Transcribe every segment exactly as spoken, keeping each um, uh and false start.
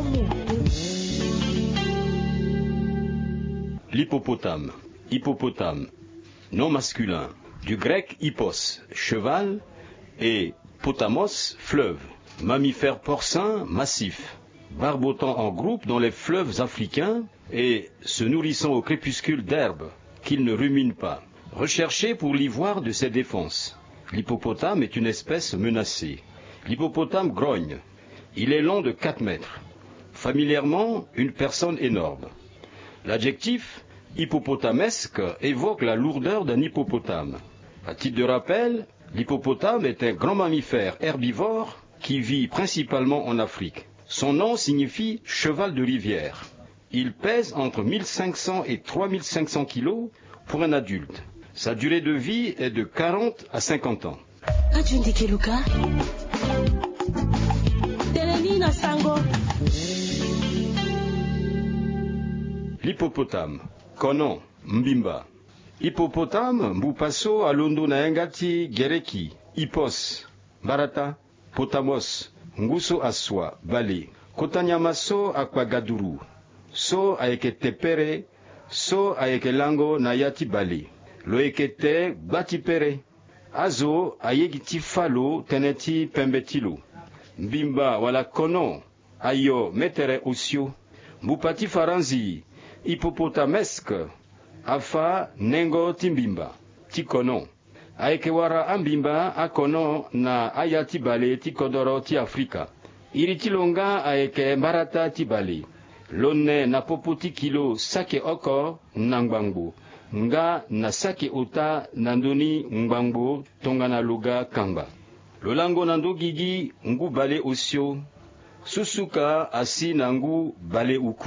L'hippopotame. Hippopotame. Nom masculin. Du grec hippos, cheval, et potamos, fleuve. Mammifère porcin massif. Barbotant en groupe dans les fleuves africains et se nourrissant au crépuscule d'herbes qu'il ne rumine pas. Recherché pour l'ivoire de ses défenses. L'hippopotame est une espèce menacée. L'hippopotame grogne. Il est long de quatre mètres. Familièrement, une personne énorme. L'adjectif hippopotamesque évoque la lourdeur d'un hippopotame. À titre de rappel, l'hippopotame est un grand mammifère herbivore qui vit principalement en Afrique. Son nom signifie cheval de rivière. Il pèse entre mille cinq cents et trois mille cinq cents kilos pour un adulte. Sa durée de vie est de quarante à cinquante ans. L'hippopotame. Konon, Mbimba. Hippopotame, Mbupaso, Alondo Naengati, Gereki, Hippos, Barata, Potamos, Nguso Aswa, Bale, Kotanyamaso Akwagaduru, So Aeke Pere, So Aeke Lango Nayati Bale, Loekete Batipere, Azo Ayegiti Falo Teneti Pembetilo, Mbimba Wala Konon, Ayo Metere Osio, Mbupati Faranzi, Hippopotamesque, Afa Nengo Timbimba, Tikonon. Aekewara Ambimba Akono na Ayati Bale Tikodoro Ti Afrika. Iritilonga Aeke Marata Tibale. Lone na Popoti Kilo Sake Oko Nangbango. Nga na Sake Ota Nandoni Ngbango Tongana Luga Kamba. Lolango Nando Gigi Ngu Bale Osio. Susuka Asi Nangu Bale Uku.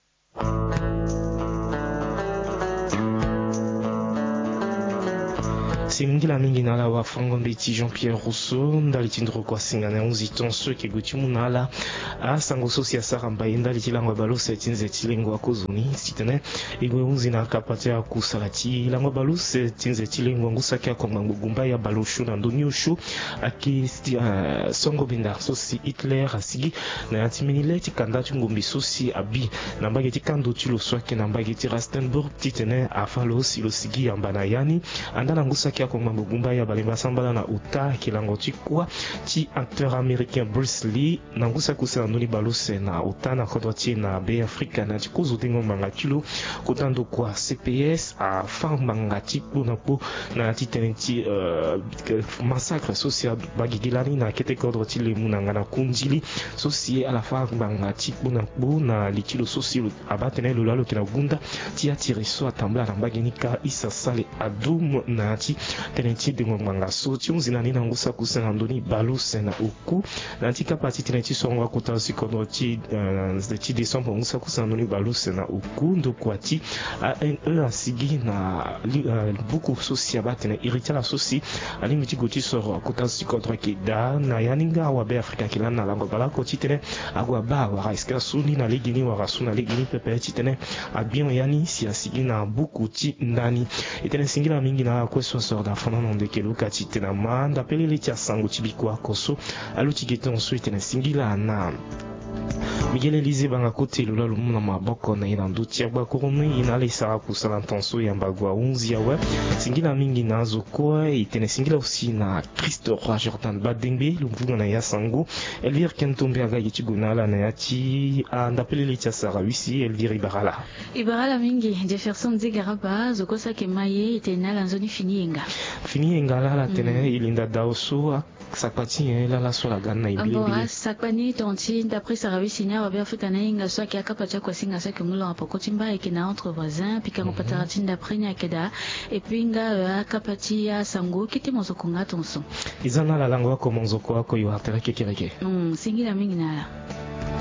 Singila mingi nala wa frango mbiti Jean-Pierre Rousseau ndali tindro kwa singana unzi tonso ke guti munala a sango sosi ya saramba ndali tilangwa balose tinze tilengo akozuni sitene igwe unzi na kapate ya kusalati langwa balose tinze tilengo ngusa kya kwa ngugumba ya baloshu na ndonyushu aki uh, songo binda sosi Hitler asigi na yatimini tikanda ngumbi sosi abi na mbageti kando tilo swake na mbageti Rastenburg titene afalo silo sigi ambana yani andana ngusa kya kwa ngugumba ya balimba sambala na uta kilango chikwa ti acteur américain Bruce Lee na ngusa kusa ndoni balose na uta na kodwati na be Afrika na chikuzu tingo mangatilu kutando kwa C P S a fambanga tipu na po na titenenti uh, massacre social bagigilani na kete kodwati le munanga na kunjili sosie ala fambanga tipu na po na likilo social abatene lolalo kina gunda ti atiri so atambla na baginika isa sale adum na ti tenenti de ngwanga so ti unzina ni na ngusa kusa na ndoni balose na uku na ti kapati tenenti so ngwa kuta sikono ti uh, ti décembre ngusa kusa na ndoni balose na uku ndo kwati a un asigi na uh, beaucoup socia batene irita la soci ali miti goti so kuta sikono ki da na yaninga wa be Afrika kilana lango bala ko ti tene agwa ba wa raiska suni na ligini wa rasuna ligini pepe ti tene abion yani si asigi na beaucoup ti ndani etene singila mingi na kweso so da fana non de keluka ti tena manda pelele ti asango ti bikwa koso aluti geton so etene singila na Miguel Elise banga kote lula lumuna maboko na ina nduti agba korone ina le sara kusala ntanso ya mbagwa unzi ya we singila mingi na zoko itene singila aussi na Christo Roi Jordan Badengbe lumvunga na yasango Elvire Kentombe aga yiti gunala na yati andapele le tia sara wisi Elvire Ibarala Ibarala mingi Jefferson Zigaraba zoko sake maye itena la zone finienga finienga la la tene mm. ilinda daoso sakpati la la so la ganna ibili ibili sakpani tonti d'après sara wisi nya wa Afrika na inga so ki akapacha kwa singa so ke mulo hapo kotimba et na entre voisins puis quand pataratin d'après nya keda et puis nga akapati ya sango kiti mozo konga tonso izana la lango ko monzo ko ko yo hatara kekereke mm singi na mingi na